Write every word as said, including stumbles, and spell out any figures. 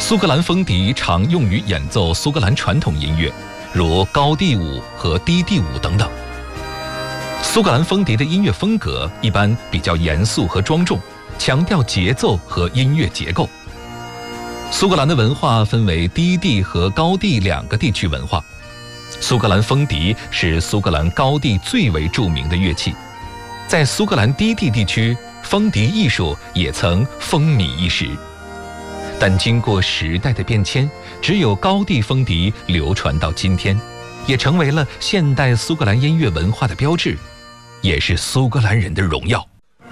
苏格兰风笛常用于演奏苏格兰传统音乐，如高地舞和低地舞等等。苏格兰风笛的音乐风格一般比较严肃和庄重，强调节奏和音乐结构。苏格兰的文化分为低地和高地两个地区文化。苏格兰风笛是苏格兰高地最为著名的乐器，在苏格兰低地地区，风笛艺术也曾风靡一时。但经过时代的变迁，只有高地风笛流传到今天，也成为了现代苏格兰音乐文化的标志，也是苏格兰人的荣耀。